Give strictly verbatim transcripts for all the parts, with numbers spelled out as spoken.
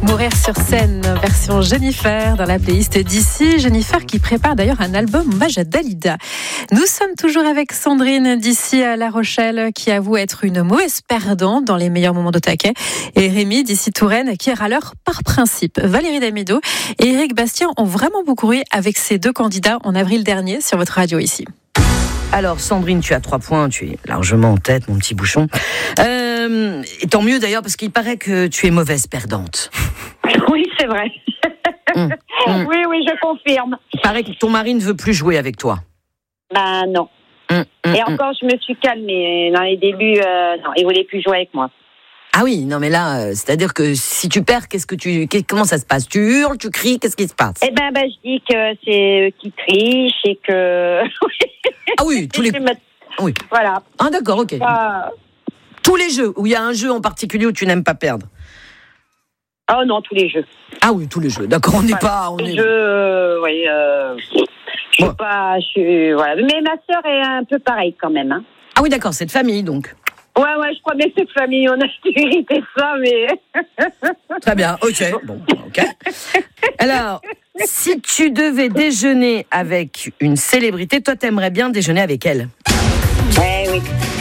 Mourir sur scène, version Jennifer dans la playlist d'ici. Jennifer qui prépare d'ailleurs un album hommage à Dalida. Nous sommes toujours avec Sandrine d'ici à La Rochelle qui avoue être une mauvaise perdante dans les meilleurs moments de taquet. Et Rémi d'ici Touraine qui est râleur par principe. Valérie Damido et Éric Bastien ont vraiment beaucoup ri avec ces deux candidats en avril dernier sur votre radio ici. Alors Sandrine, tu as trois points, tu es largement en tête, mon petit bouchon. Euh, et tant mieux d'ailleurs, parce qu'il paraît que tu es mauvaise perdante. Oui, c'est vrai. Mmh, mmh. Oui, oui, je confirme. Il paraît que ton mari ne veut plus jouer avec toi. Ben non. Mmh, mmh, et encore, je me suis calmée. Dans les débuts, euh, non, il voulait plus jouer avec moi. Ah oui, non mais là, euh, c'est-à-dire que si tu perds, qu'est-ce que tu, comment ça se passe? Tu hurles, tu cries, qu'est-ce qui se passe? Eh ben, ben je dis que c'est eux qui trichent et que... Ah oui, tous les... Oui. Voilà. Ah d'accord, ok. Euh... Tous les jeux, où il y a un jeu en particulier où tu n'aimes pas perdre? Oh non, tous les jeux. Ah oui, tous les jeux, d'accord, on n'est voilà. pas... On les est... jeux, euh, oui, euh... je suis ouais. pas... Je suis... Voilà. Mais ma sœur est un peu pareille quand même. Hein. Ah oui, d'accord, c'est de famille donc. Ouais, ouais, je crois bien que c'est de famille, on a hérité ça, mais... Très bien, ok. Bon, ok. Alors, si tu devais déjeuner avec une célébrité, toi, t'aimerais bien déjeuner avec elle? Ouais, oui.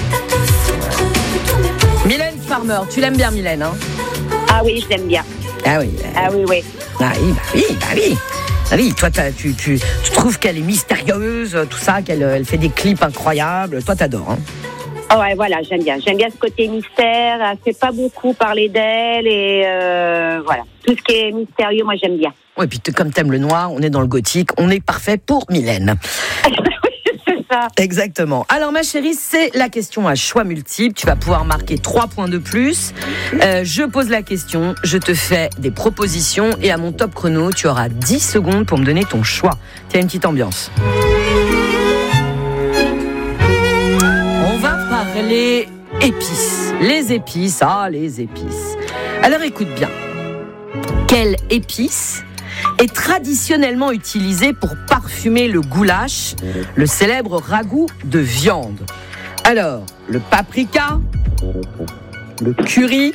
Mylène Farmer, tu l'aimes bien, Mylène, hein? Ah oui, je l'aime bien. Ah oui. Euh... Ah oui, oui. Ah oui, bah oui, bah oui. Ah oui, toi, tu, tu, tu trouves qu'elle est mystérieuse, tout ça, qu'elle elle fait des clips incroyables. Toi, t'adores, hein? Oh ouais, voilà, j'aime bien. J'aime bien ce côté mystère. Elle fait pas beaucoup parler d'elle et euh, voilà. Tout ce qui est mystérieux, moi, j'aime bien. Oui, puis comme t'aimes le noir, on est dans le gothique, on est parfait pour Mylène. C'est ça. Exactement. Alors, ma chérie, c'est la question à choix multiples. Tu vas pouvoir marquer trois points de plus. Euh, je pose la question, je te fais des propositions et à mon top chrono, tu auras dix secondes pour me donner ton choix. Tiens, une petite ambiance. Les épices. Les épices, ah, les épices. Alors écoute bien. Quelle épice est traditionnellement utilisée pour parfumer le goulash, le célèbre ragoût de viande? Alors, le paprika, le curry,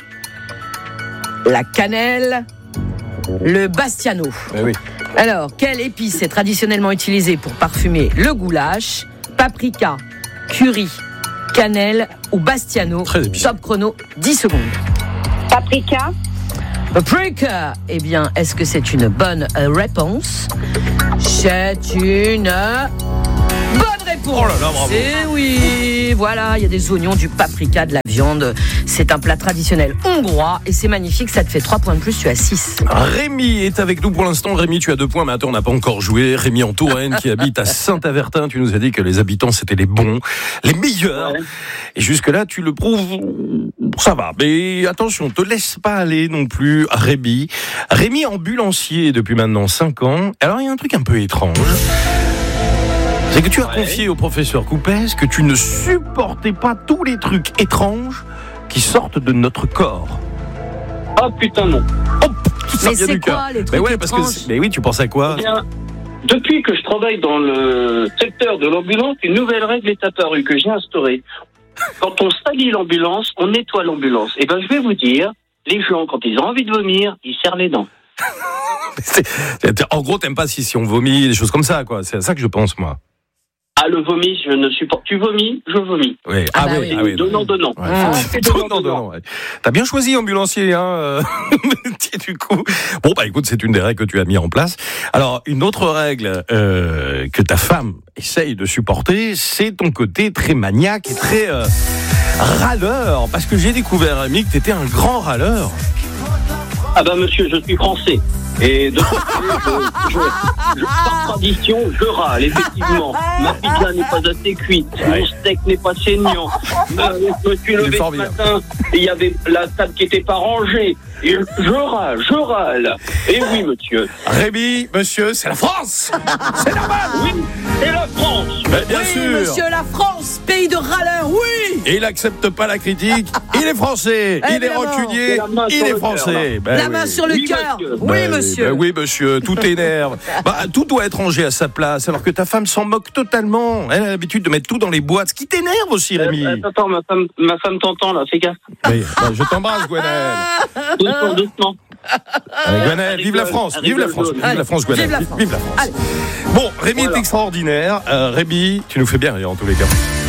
la cannelle, le bastiano. Eh oui. Alors, quelle épice est traditionnellement utilisée pour parfumer le goulash, paprika, curry, cannelle ou bastiano? Top chrono, dix secondes. Paprika. Paprika. Eh bien, est-ce que c'est une bonne réponse? C'est une bonne réponse. Oh là là, bravo. Et oui, voilà, il y a des oignons, du paprika, de la viande. C'est un plat traditionnel hongrois et c'est magnifique, ça te fait trois points de plus, tu as six. Rémi est avec nous pour l'instant. Rémi, tu as deux points, mais attends, on n'a pas encore joué. Rémi en Touraine qui habite à Saint-Avertin. Tu nous as dit que les habitants, c'était les bons, les meilleurs. Ouais. Et jusque-là, tu le prouves, ça va. Mais attention, te laisse pas aller non plus, Rémi. Rémi ambulancier depuis maintenant cinq ans. Alors, il y a un truc un peu étrange. C'est que tu as ouais. confié au professeur Coupès que tu ne supportais pas tous les trucs étranges qui sortent de notre corps. Oh putain non. Oh, mais c'est quoi les trucs mais ouais, étranges parce que Mais oui, tu penses à quoi? Eh bien, depuis que je travaille dans le secteur de l'ambulance, une nouvelle règle est apparue que j'ai instaurée. Quand on salit l'ambulance, on nettoie l'ambulance. Et ben je vais vous dire, les gens, quand ils ont envie de vomir, ils serrent les dents. c'est, c'est, en gros, t'aimes pas si, si on vomit, des choses comme ça, quoi. C'est à ça que je pense, moi. Ah, le vomi, je ne supporte. Tu vomis, je vomis. Oui. Ah, ah, bah oui, oui. ah oui. Donnant, donnant. Ouais. Ah, c'est donnant, donnant. donnant ouais. T'as bien choisi, ambulancier, hein. Euh... du coup. Bon, bah, écoute, c'est une des règles que tu as mis en place. Alors, une autre règle euh, que ta femme essaye de supporter, c'est ton côté très maniaque et très euh, râleur. Parce que j'ai découvert, Rémi, que t'étais un grand râleur. Ah bah, monsieur, je suis français. Et de je, je, je, par tradition, je râle, effectivement. Ma pizza n'est pas assez cuite, ouais. Mon steak n'est pas saignant. Euh, je me suis levé ce matin, et il y avait la table qui n'était pas rangée. Et je râle, je râle. Et oui, monsieur. Rémi, monsieur, c'est la France. C'est normal. Oui, c'est la France. Mais bien oui, sûr. monsieur, la France, pays de râleurs, oui. Et il n'accepte pas la critique. Il est français. Eh il est rancunier. Il est français. Cœur, ben la oui. main sur le oui, cœur. monsieur. Oui, ben, monsieur. Ben oui, monsieur. Tout t'énerve. Bah, tout doit être rangé à sa place. Alors que ta femme s'en moque totalement. Elle a l'habitude de mettre tout dans les boîtes. Ce qui t'énerve aussi, Rémi. Euh, attends, ma femme, ma femme t'entend là. Fais gaffe. Oui, bah, je t'embrasse, Gwenaëlle. Doucement, doucement. Allez, Gwenaël, vive la France, vive la France, vive la France, Gwenaël, vive la France. Bon, Rémi est extraordinaire. Euh, Rémi, tu nous fais bien rire en tous les cas.